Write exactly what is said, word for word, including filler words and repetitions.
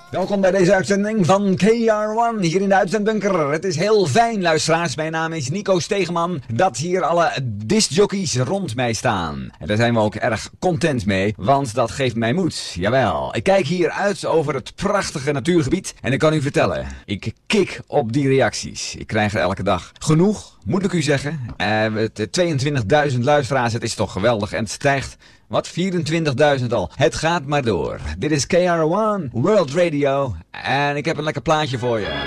Welkom bij deze uitzending van K R one, hier in de uitzendbunker. Het is heel fijn, luisteraars. Mijn naam is Nico Stegeman, dat hier alle discjockeys rond mij staan. En daar zijn we ook erg content mee, want dat geeft mij moed. Jawel, ik kijk hier uit over het prachtige natuurgebied en ik kan u vertellen, ik kik op die reacties. Ik krijg er elke dag genoeg, moet ik u zeggen. Uh, tweeëntwintigduizend luisteraars, het is toch geweldig en het stijgt. Wat? vierentwintigduizend al. Het gaat maar door. Dit is K R one World Radio. En ik heb een lekker plaatje voor je.